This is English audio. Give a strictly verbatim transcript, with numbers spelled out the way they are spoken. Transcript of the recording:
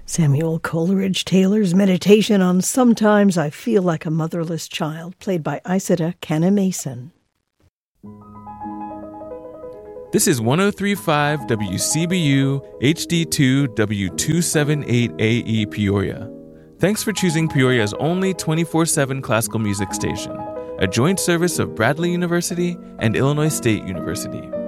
Samuel Coleridge Taylor's meditation on Sometimes I Feel Like a Motherless Child, played by Isida Canna Mason. This is one oh three point five W C B U H D two W two seventy-eight A E Peoria. Thanks for choosing Peoria's only twenty-four seven classical music station, a joint service of Bradley University and Illinois State University.